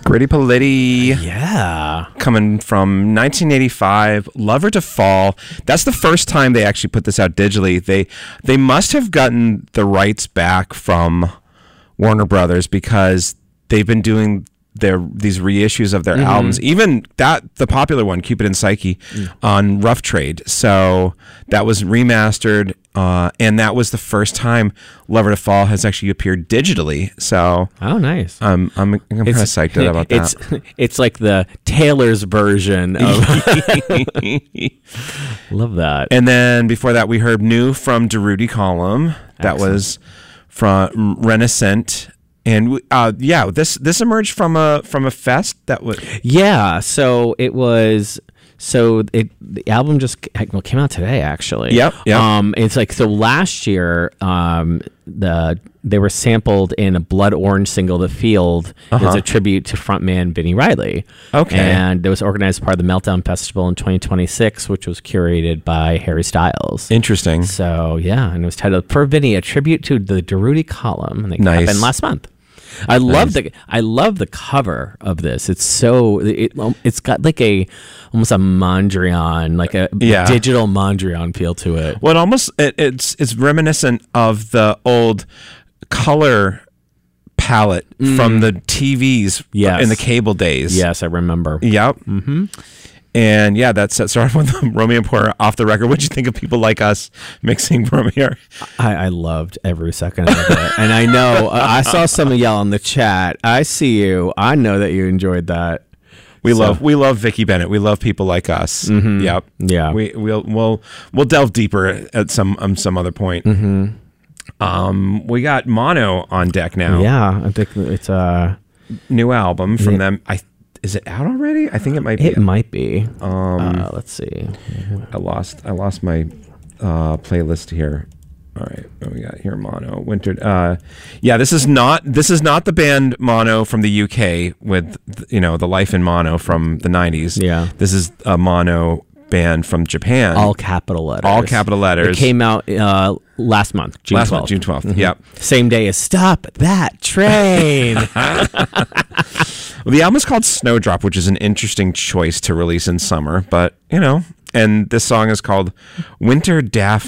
Gritty Politti. Yeah. Coming from 1985, Lover to Fall. That's the first time they actually put this out digitally. They must have gotten the rights back from Warner Brothers because they've been doing these reissues of their albums, even the popular one, Cupid and Psyche, on Rough Trade. So that was remastered, and that was the first time Lover to Fall has actually appeared digitally. So nice. I'm kind of psyched out about that. It's like the Taylor's version of. Love that. And then before that, we heard new from Durruti Column. That was from Renaissance. And this emerged from a fest that was So it was the album just came out today actually. Yep. It's like so last year they were sampled in a Blood Orange single, The Field. It was a tribute to frontman Vinnie Riley. Okay. And it was organized as part of the Meltdown Festival in 2026, which was curated by Harry Styles. Interesting. So yeah, and it was titled For Vinnie, a tribute to the Durruti Column, and it happened last month. I love the cover of this. It's it's got like almost a Mondrian, like a digital Mondrian feel to it. Well, it's reminiscent of the old color palette from the TVs in the cable days. Yes, I remember. Yep. Mm-hmm. And that started with Romeo and Poor Off the Record. What'd you think of People Like Us mixing Romeo? I loved every second of it. And I know, I saw some of y'all in the chat. I see you. I know that you enjoyed that. We love Vicki Bennett. We love People Like Us. Mm-hmm. Yep. Yeah. We'll delve deeper at some other point. Mm-hmm. We got Mono on deck now. Yeah, I think it's a new album from them. Is it out already? I think it might be. It might be. Let's see. I lost my playlist here. All right, what we got here? Mono, Winter. This is not the band Mono from the UK with the Life in Mono from the 90s. Yeah, this is a Mono band from Japan. All capital letters. All capital letters. It came out last month, June 12th. June 12th. Mm-hmm. Yep. Same day as Stop That Train. Well, the album is called Snowdrop, which is an interesting choice to release in summer, but and this song is called Winter Daft